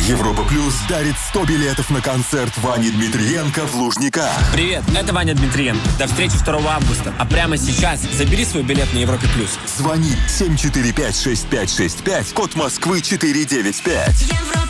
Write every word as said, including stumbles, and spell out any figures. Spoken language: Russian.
Европа Плюс дарит сто билетов на концерт Вани Дмитриенко в Лужниках. Привет, это Ваня Дмитриенко. До встречи второго августа. А прямо сейчас забери свой билет на Европе Плюс. Звони семь четыре пять шесть пять шесть пять, код Москвы четыре девять пять. Европа.